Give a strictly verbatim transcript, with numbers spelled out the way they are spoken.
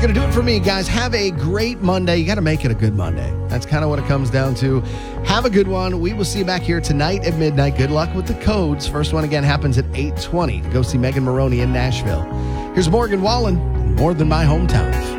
going to do it for me, guys. Have a great Monday. You got to make it a good Monday. That's kind of what it comes down to. Have a good one. We will see you back here tonight at midnight. Good luck with the codes. First one, again, happens at eight twenty to go see Megan Maroney in Nashville. Here's Morgan Wallen, More Than My Hometown.